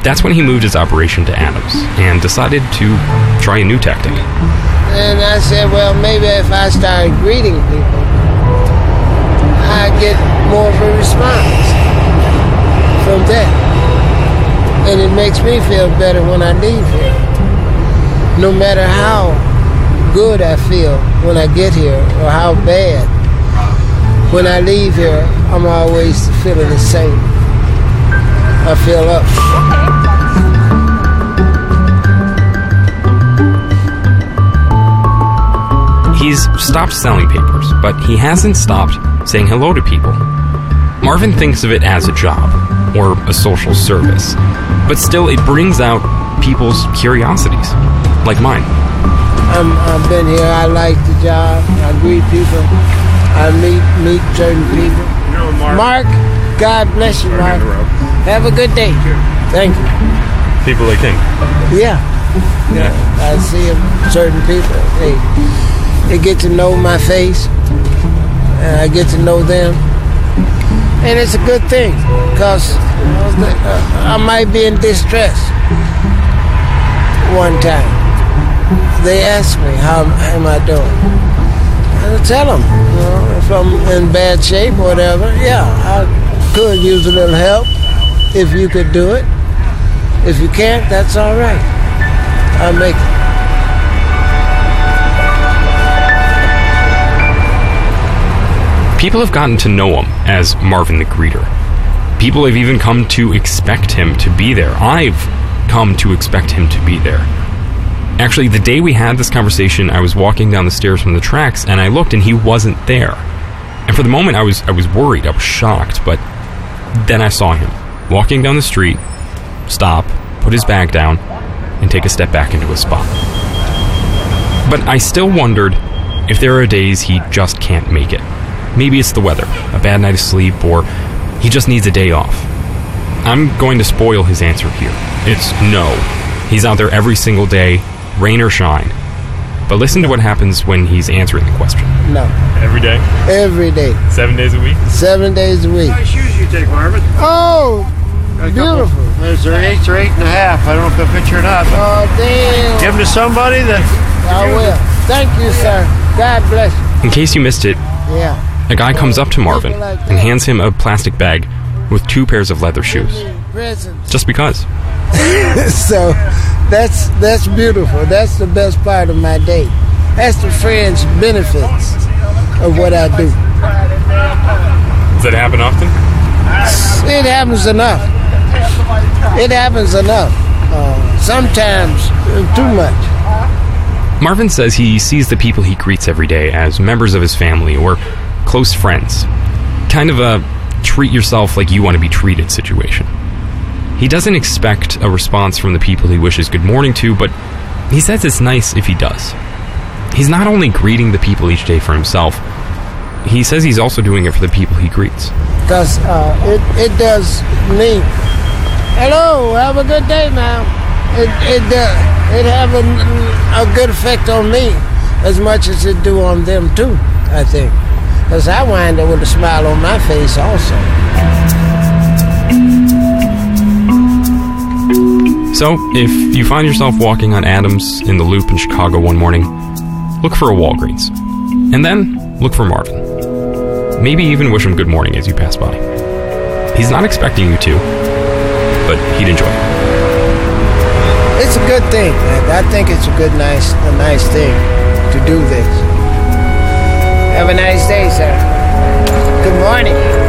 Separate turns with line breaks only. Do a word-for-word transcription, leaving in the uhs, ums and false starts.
That's when he moved his operation to Adams and decided to try a new tactic.
And I said, well, maybe if I start greeting people, I get more of a response from that. And it makes me feel better when I leave here. No matter how good I feel when I get here or how bad, when I leave here, I'm always feeling the same. I feel up.
He's stopped selling papers, but he hasn't stopped saying hello to people. Marvin thinks of it as a job, or a social service, but still it brings out people's curiosities, like mine.
I'm, I've been here, I like the job, I greet people, I meet, meet certain people. Mark, God bless you, Mark. Have a good day. Thank you.
People like him?
Yeah. Yeah. I see certain people, they, they get to know my face, and I get to know them. And it's a good thing, because I might be in distress one time. They ask me, how am I doing? I tell them, you know, if I'm in bad shape or whatever, yeah, I could use a little help if you could do it. If you can't, that's all right. I'll make it.
People have gotten to know him as Marvin the Greeter. People have even come to expect him to be there. I've come to expect him to be there. Actually, the day we had this conversation, I was walking down the stairs from the tracks, and I looked, and he wasn't there. And for the moment, I was I was worried, I was shocked, but then I saw him walking down the street, stop, put his bag down, and take a step back into his spot. But I still wondered if there are days he just can't make it. Maybe it's the weather, a bad night of sleep, or he just needs a day off. I'm going to spoil his answer here. It's no. He's out there every single day, rain or shine. But listen to what happens when he's answering the question.
No.
Every day?
Every day.
Seven days a week?
Seven days a week.
What nice shoes you take, Marvin?
Oh, beautiful.
There's their eights or eight and a half. I don't know if they'll fit you or not.
Oh, damn.
Give them to somebody that...
I will. Thank you, sir. God bless you.
In case you missed it,
yeah.
A guy comes up to Marvin and hands him a plastic bag with two pairs of leather shoes. Just because.
So, that's that's beautiful. That's the best part of my day. That's the friends' benefits of what I do.
Does that happen often?
It happens enough. It happens enough. Uh, sometimes uh, too much.
Marvin says he sees the people he greets every day as members of his family or close friends. Kind of a treat yourself like you want to be treated situation. He doesn't expect a response from the people he wishes good morning to, but he says it's nice if he does. He's not only greeting the people each day for himself, he says he's also doing it for the people he greets.
Because uh, it, it does me. Hello, have a good day now. It it uh, it have a, a good effect on me as much as it do on them too, I think. Because I wind up with a smile on my face also.
So, if you find yourself walking on Adams in the Loop in Chicago one morning, look for a Walgreens. And then, look for Marvin. Maybe even wish him good morning as you pass by. He's not expecting you to, but he'd enjoy it.
It's a good thing. I think it's a good, nice, a nice thing to do this. Have a nice day, sir. Good morning.